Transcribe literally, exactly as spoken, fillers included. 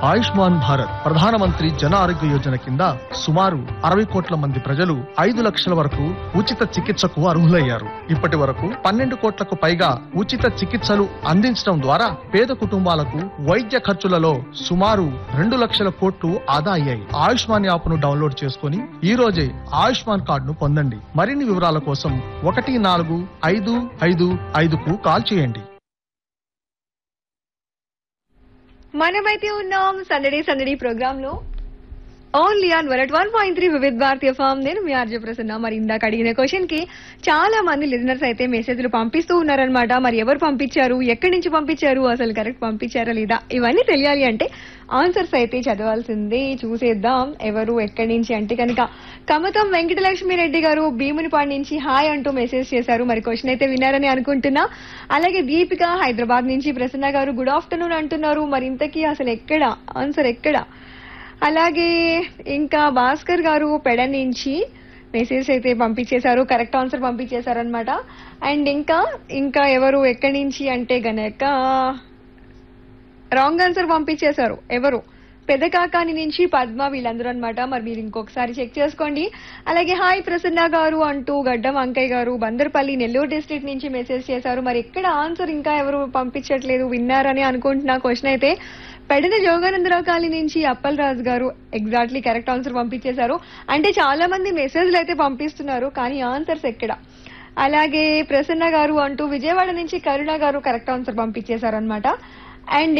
ఆయుష్మాన్ భారత్ ప్రధానమంత్రి జన ఆరోగ్య యోజన కింద సుమారు అరవై కోట్ల మంది ప్రజలు ఐదు లక్షల వరకు ఉచిత చికిత్సకు అర్హులయ్యారు. ఇప్పటి వరకు పన్నెండు కోట్లకు పైగా ఉచిత చికిత్సలు అందించడం ద్వారా పేద కుటుంబాలకు వైద్య ఖర్చులలో సుమారు రెండు లక్షల కోట్లు ఆదా అయ్యాయి. ఆయుష్మాన్ యాప్ ను డౌన్లోడ్ చేసుకుని ఈ రోజే ఆయుష్మాన్ కార్డును పొందండి. మరిన్ని వివరాల కోసం ఒకటి నాలుగు ఐదు ఐదు ఐదుకు కాల్ చేయండి. మనమైతే ఉన్నాం సందడి సందడి ప్రోగ్రామ్ లో only on one one point three వివిధ భారతీయ ఫామ్. నేను మీ ఆర్జే ప్రసన్న. మరి ఇందాక అడిగిన క్వశ్చన్ కి చాలా మంది లిజనర్స్ అయితే మెసేజ్లు పంపిస్తూ ఉన్నారనమాట. మరి ఎవరు పంపించారు, ఎక్కడి నుంచి పంపించారు, అసలు కరెక్ట్ పంపించారా లేదా, ఇవన్నీ తెలియాలి అంటే ఆన్సర్స్ అయితే చదవాల్సిందే. చూసేద్దాం ఎవరు ఎక్కడి నుంచి అంటే కనుక కమతం వెంకటలక్ష్మి రెడ్డి గారు భీమునిపాడు నుంచి హాయ్ అంటూ మెసేజ్ చేశారు. మరి క్వశ్చన్ అయితే విన్నారని అనుకుంటున్నా. అలాగే దీపిక హైదరాబాద్ నుంచి ప్రసన్న గారు గుడ్ ఆఫ్టర్నూన్ అంటున్నారు. మరి ఇంతకీ అసలు ఎక్కడ ఆన్సర్ ఎక్కడ? అలాగే ఇంకా భాస్కర్ గారు పెడ నుంచి మెసేజ్ అయితే పంపించేశారు, కరెక్ట్ ఆన్సర్ పంపించేశారు అనమాట. అండ్ ఇంకా ఇంకా ఎవరు ఎక్కడి నుంచి అంటే గనక రాంగ్ ఆన్సర్ పంపించేశారు. ఎవరు పెదకాకాని నుంచి పద్మ, వీళ్ళందరూ అనమాట. మరి మీరు ఇంకొకసారి చెక్ చేసుకోండి. అలాగే హాయ్ ప్రసన్న గారు అంటూ గడ్డం అంకయ్య గారు బందర్పల్లి నెల్లూరు డిస్ట్రిక్ట్ నుంచి మెసేజ్ చేశారు. మరి ఎక్కడ ఆన్సర్ ఇంకా ఎవరు పంపించట్లేదు, విన్నారని అనుకుంటున్నా. క్వశ్చన్ అయితే పెడన జోగానందరావు కాలనీ నుంచి అప్పల్ రాజు గారు ఎగ్జాక్ట్లీ కరెక్ట్ ఆన్సర్ పంపించేశారు. అంటే చాలా మంది మెసేజ్లు అయితే పంపిస్తున్నారు, కానీ ఆన్సర్స్ ఎక్కడ? అలాగే ప్రసన్న గారు అంటూ విజయవాడ నుంచి కరుణ గారు కరెక్ట్ ఆన్సర్ పంపించేశారు అనమాట. అండ్